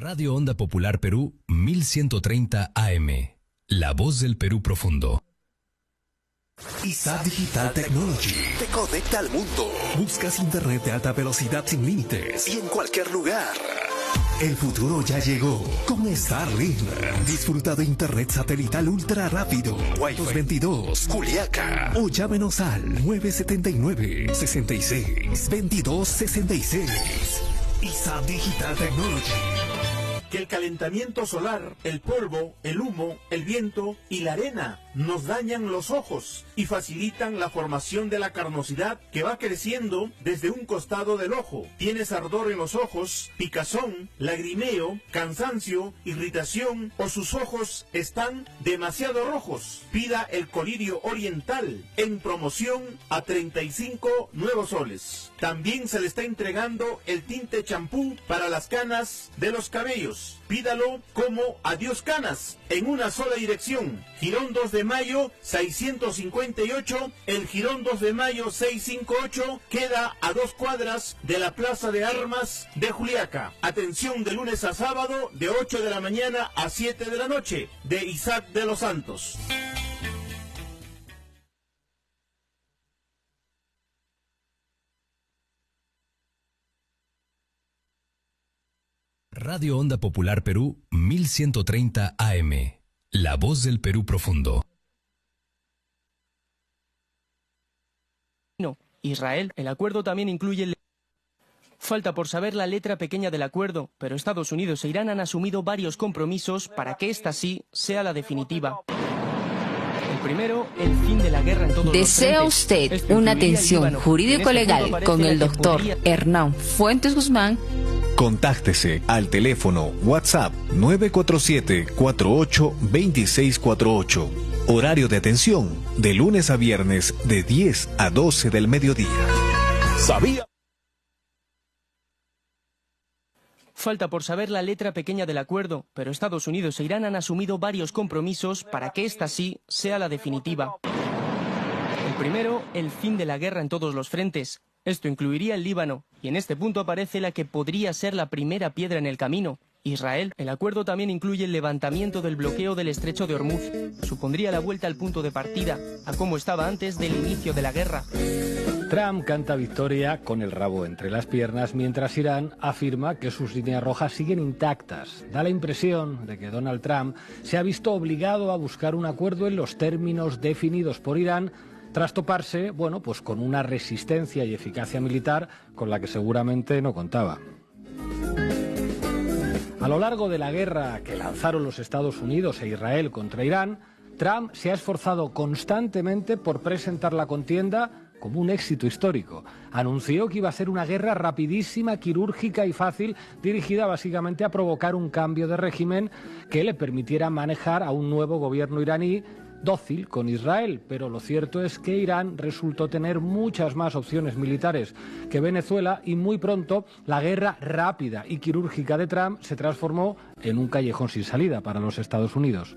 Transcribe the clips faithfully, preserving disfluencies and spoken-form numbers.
Radio Onda Popular Perú mil ciento treinta A M. La voz del Perú profundo. I S A Digital Technology te conecta al mundo. Buscas internet de alta velocidad sin límites y en cualquier lugar. El futuro ya llegó con Starlink. Disfruta de internet satelital ultra rápido. Wi-Fi veintidós, Juliaca. O llámenos al nueve siete nueve, sesenta y seis, veintidós sesenta y seis. I S A Digital Technology. Que el calentamiento solar, el polvo, el humo, el viento y la arena nos dañan los ojos y facilitan la formación de la carnosidad que va creciendo desde un costado del ojo. Tienes ardor en los ojos, picazón, lagrimeo, cansancio, irritación o sus ojos están demasiado rojos. Pida el colirio oriental en promoción a treinta y cinco nuevos soles. También se le está entregando el tinte champú para las canas de los cabellos. Pídalo como Adiós Canas en una sola dirección. Girón dos de mayo seiscientos cincuenta y ocho. El Girón dos de mayo seiscientos cincuenta y ocho queda a dos cuadras de la Plaza de Armas de Juliaca. Atención de lunes a sábado de ocho de la mañana a siete de la noche. De Isaac de los Santos. Radio Onda Popular Perú mil ciento treinta A M. La voz del Perú profundo. No, Israel, el acuerdo también incluye el... Falta por saber la letra pequeña del acuerdo, pero Estados Unidos e Irán han asumido varios compromisos para que esta sí sea la definitiva. El primero, el fin de la guerra en todos los frentes. ¿Desea usted una atención jurídico-legal con el doctor Hernán Fuentes Guzmán? Contáctese al teléfono WhatsApp nueve cuatro siete, cuatro ocho, dos seis cuatro ocho. Horario de atención de lunes a viernes de diez a doce del mediodía. ¿Sabía? Falta por saber la letra pequeña del acuerdo, pero Estados Unidos e Irán han asumido varios compromisos para que esta sí sea la definitiva. El primero, el fin de la guerra en todos los frentes. Esto incluiría el Líbano, y en este punto aparece la que podría ser la primera piedra en el camino, Israel. El acuerdo también incluye el levantamiento del bloqueo del estrecho de Hormuz. Supondría la vuelta al punto de partida, a como estaba antes del inicio de la guerra. Trump canta victoria con el rabo entre las piernas, mientras Irán afirma que sus líneas rojas siguen intactas. Da la impresión de que Donald Trump se ha visto obligado a buscar un acuerdo en los términos definidos por Irán, tras toparse, bueno, pues con una resistencia y eficacia militar con la que seguramente no contaba. A lo largo de la guerra que lanzaron los Estados Unidos e Israel contra Irán, Trump se ha esforzado constantemente por presentar la contienda como un éxito histórico. Anunció que iba a ser una guerra rapidísima, quirúrgica y fácil, dirigida básicamente a provocar un cambio de régimen que le permitiera manejar a un nuevo gobierno iraní dócil con Israel, pero lo cierto es que Irán resultó tener muchas más opciones militares que Venezuela y muy pronto la guerra rápida y quirúrgica de Trump se transformó en un callejón sin salida para los Estados Unidos.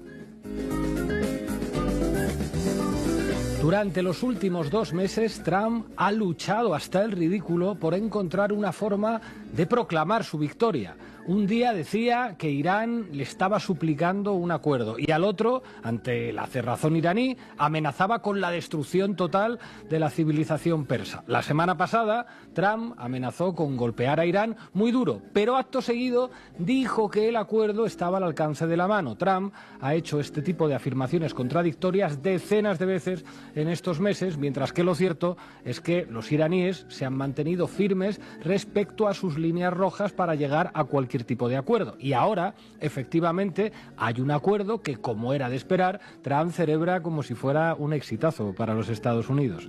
Durante los últimos dos meses, Trump ha luchado hasta el ridículo por encontrar una forma de proclamar su victoria. Un día decía que Irán le estaba suplicando un acuerdo y al otro, ante la cerrazón iraní, amenazaba con la destrucción total de la civilización persa. La semana pasada, Trump amenazó con golpear a Irán muy duro, pero acto seguido dijo que el acuerdo estaba al alcance de la mano. Trump ha hecho este tipo de afirmaciones contradictorias decenas de veces en estos meses, mientras que lo cierto es que los iraníes se han mantenido firmes respecto a sus líneas rojas para llegar a cualquier tipo de acuerdo. Y ahora, efectivamente, hay un acuerdo que, como era de esperar, Trump celebra como si fuera un exitazo para los Estados Unidos.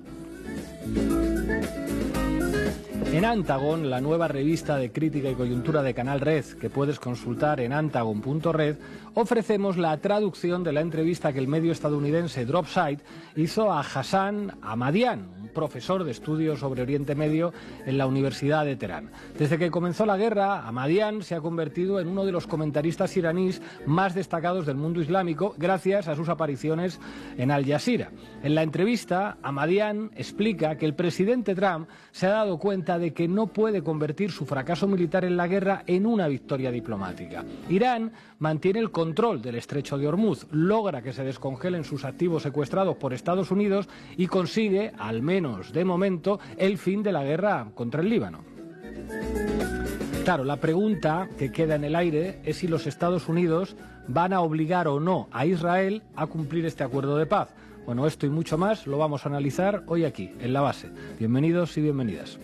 En Antagon, la nueva revista de crítica y coyuntura de Canal Red, que puedes consultar en antagon punto red, ofrecemos la traducción de la entrevista que el medio estadounidense Dropsite hizo a Hassan Ahmadian, un profesor de estudios sobre Oriente Medio en la Universidad de Teherán. Desde que comenzó la guerra, Ahmadian se ha convertido en uno de los comentaristas iraníes más destacados del mundo islámico gracias a sus apariciones en Al Jazeera. En la entrevista, Ahmadian explica que el presidente Trump se ha dado cuenta de que no puede convertir su fracaso militar en la guerra en una victoria diplomática. Irán mantiene el control del estrecho de Hormuz, logra que se descongelen sus activos secuestrados por Estados Unidos y consigue, al menos de momento, el fin de la guerra contra el Líbano. Claro, la pregunta que queda en el aire es si los Estados Unidos van a obligar o no a Israel a cumplir este acuerdo de paz. Bueno, esto y mucho más lo vamos a analizar hoy aquí, en La Base. Bienvenidos y bienvenidas.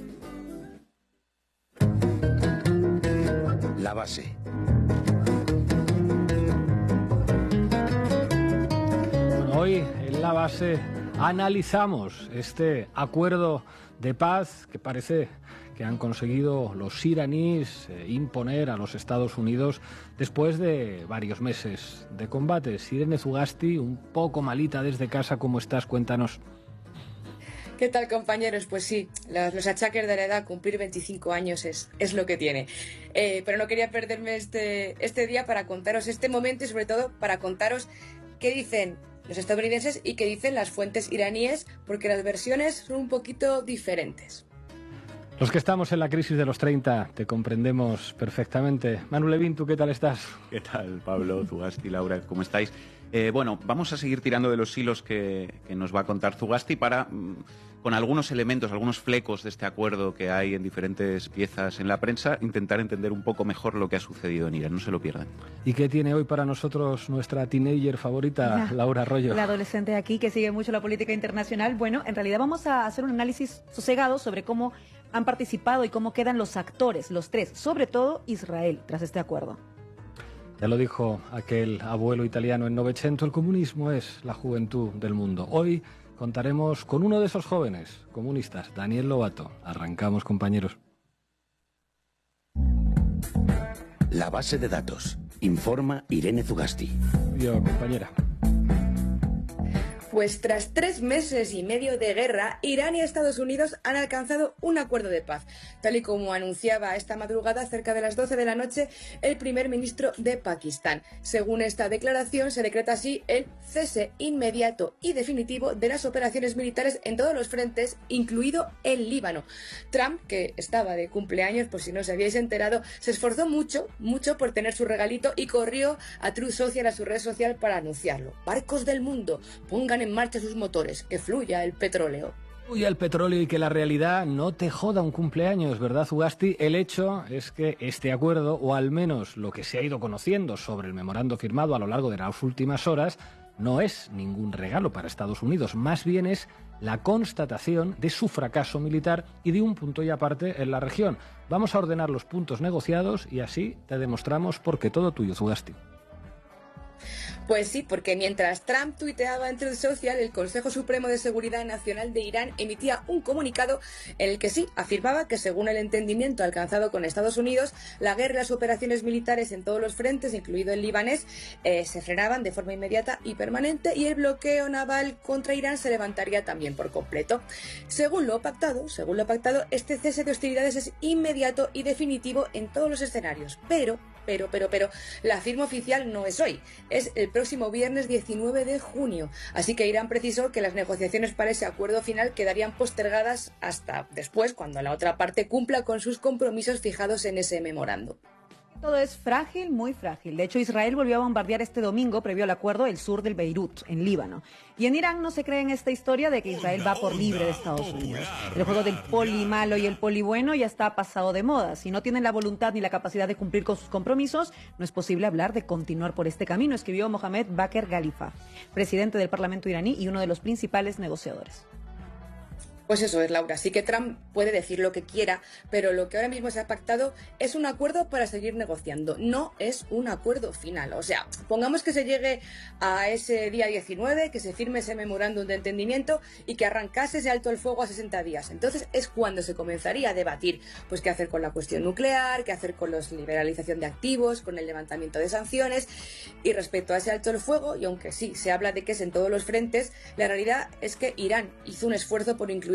La Base. Bueno, hoy en La Base analizamos este acuerdo de paz que parece que han conseguido los iraníes eh, imponer a los Estados Unidos después de varios meses de combates. Irene Zugasti, un poco malita desde casa, ¿cómo estás? Cuéntanos. ¿Qué tal, compañeros? Pues sí, los, los achaques de la edad, cumplir veinticinco años es, es lo que tiene. Eh, pero no quería perderme este, este día para contaros este momento y sobre todo para contaros qué dicen los estadounidenses y qué dicen las fuentes iraníes, porque las versiones son un poquito diferentes. Los que estamos en la crisis de los treinta te comprendemos perfectamente. Manu Levín, ¿tú qué tal estás? ¿Qué tal, Pablo, Zugasti, Laura? ¿Cómo estáis? Eh, bueno, vamos a seguir tirando de los hilos que, que nos va a contar Zugasti para, mm, con algunos elementos, algunos flecos de este acuerdo que hay en diferentes piezas en la prensa, intentar entender un poco mejor lo que ha sucedido en Irán. No se lo pierdan. ¿Y qué tiene hoy para nosotros nuestra teenager favorita, la, Laura Arroyo? La adolescente aquí que sigue mucho la política internacional. Bueno, en realidad vamos a hacer un análisis sosegado sobre cómo han participado y cómo quedan los actores, los tres, sobre todo Israel, tras este acuerdo. Ya lo dijo aquel abuelo italiano en Novecento, el comunismo es la juventud del mundo. Hoy contaremos con uno de esos jóvenes comunistas, Daniel Lobato. Arrancamos, compañeros. La base de datos. Informa Irene Zugasti. Yo, compañera. Pues tras tres meses y medio de guerra, Irán y Estados Unidos han alcanzado un acuerdo de paz, tal y como anunciaba esta madrugada cerca de las doce de la noche el primer ministro de Pakistán. Según esta declaración, se decreta así el cese inmediato y definitivo de las operaciones militares en todos los frentes, incluido el Líbano. Trump, que estaba de cumpleaños, por si no os habíais enterado, se esforzó mucho, mucho por tener su regalito y corrió a Truth Social, a su red social, para anunciarlo. Barcos del mundo, pongan en marcha sus motores, que fluya el petróleo. Fluya el petróleo y que la realidad no te joda un cumpleaños, ¿verdad, Zugasti? El hecho es que este acuerdo, o al menos lo que se ha ido conociendo sobre el memorando firmado a lo largo de las últimas horas, no es ningún regalo para Estados Unidos, más bien es la constatación de su fracaso militar y de un punto y aparte en la región. Vamos a ordenar los puntos negociados y así te demostramos por qué todo tuyo, Zugasti. Pues sí, porque mientras Trump tuiteaba en Truth Social, el Consejo Supremo de Seguridad Nacional de Irán emitía un comunicado en el que sí afirmaba que, según el entendimiento alcanzado con Estados Unidos, la guerra y las operaciones militares en todos los frentes, incluido el libanés, eh, se frenaban de forma inmediata y permanente, y el bloqueo naval contra Irán se levantaría también por completo. Según lo pactado, según lo pactado, este cese de hostilidades es inmediato y definitivo en todos los escenarios, pero Pero, pero, pero, la firma oficial no es hoy, es el próximo viernes diecinueve de junio. Así que Irán precisó que las negociaciones para ese acuerdo final quedarían postergadas hasta después, cuando la otra parte cumpla con sus compromisos fijados en ese memorando. Todo es frágil, muy frágil. De hecho, Israel volvió a bombardear este domingo, previo al acuerdo, el sur del Beirut, en Líbano. Y en Irán no se cree en esta historia de que Israel va por libre de Estados Unidos. El juego del poli malo y el poli bueno ya está pasado de moda. Si no tienen la voluntad ni la capacidad de cumplir con sus compromisos, no es posible hablar de continuar por este camino, escribió Mohamed Bakr Ghalifa, presidente del Parlamento iraní y uno de los principales negociadores. Pues eso es, Laura. Sí que Trump puede decir lo que quiera, pero lo que ahora mismo se ha pactado es un acuerdo para seguir negociando. No es un acuerdo final. O sea, pongamos que se llegue a ese día diecinueve, que se firme ese memorándum de entendimiento y que arrancase ese alto el fuego a sesenta días. Entonces es cuando se comenzaría a debatir, pues, qué hacer con la cuestión nuclear, qué hacer con la liberalización de activos, con el levantamiento de sanciones. Y respecto a ese alto el fuego, y aunque sí se habla de que es en todos los frentes, la realidad es que Irán hizo un esfuerzo por incluir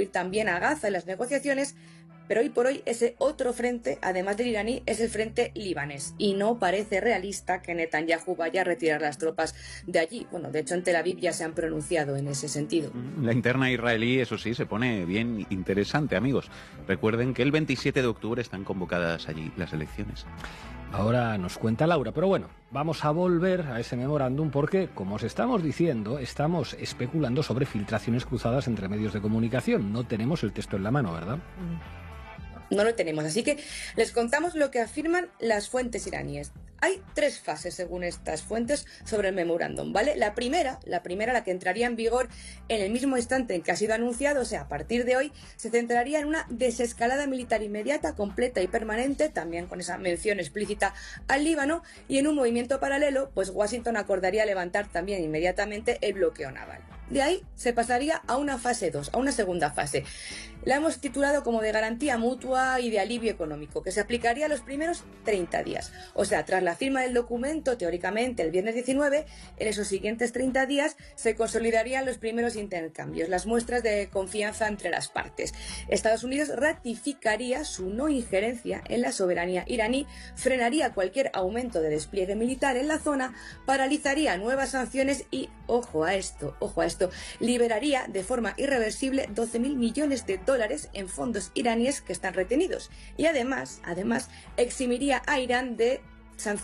incluir también a Gaza en las negociaciones, pero hoy por hoy ese otro frente, además del iraní, es el frente libanés. Y no parece realista que Netanyahu vaya a retirar las tropas de allí. Bueno, de hecho en Tel Aviv ya se han pronunciado en ese sentido. La interna israelí, eso sí, se pone bien interesante, amigos. Recuerden que el veintisiete de octubre están convocadas allí las elecciones. Ahora nos cuenta Laura, pero bueno, vamos a volver a ese memorándum porque, como os estamos diciendo, estamos especulando sobre filtraciones cruzadas entre medios de comunicación. No tenemos el texto en la mano, ¿verdad? No lo tenemos, así que les contamos lo que afirman las fuentes iraníes. Hay tres fases, según estas fuentes, sobre el memorándum, ¿vale? La primera, la primera, la que entraría en vigor en el mismo instante en que ha sido anunciado, o sea, a partir de hoy, se centraría en una desescalada militar inmediata, completa y permanente, también con esa mención explícita al Líbano, y en un movimiento paralelo, pues Washington acordaría levantar también inmediatamente el bloqueo naval. De ahí se pasaría a una fase dos, a una segunda fase. La hemos titulado como de garantía mutua y de alivio económico, que se aplicaría los primeros treinta días. O sea, tras la firma del documento, teóricamente el viernes diecinueve, en esos siguientes treinta días se consolidarían los primeros intercambios, las muestras de confianza entre las partes. Estados Unidos ratificaría su no injerencia en la soberanía iraní, frenaría cualquier aumento de despliegue militar en la zona, paralizaría nuevas sanciones y, ojo a esto, ojo a esto, liberaría de forma irreversible doce mil millones de dólares en fondos iraníes que están retenidos. Y además, además, eximiría a Irán de sanciones